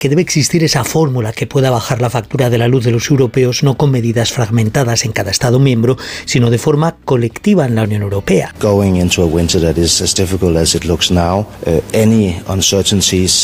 que debe existir esa fórmula que pueda bajar la factura de la luz de los europeos, no con medidas fragmentadas en cada Estado miembro, sino de forma colectiva en la Unión Europea. Going into a winter that is as difficult as it looks now, any uncertainties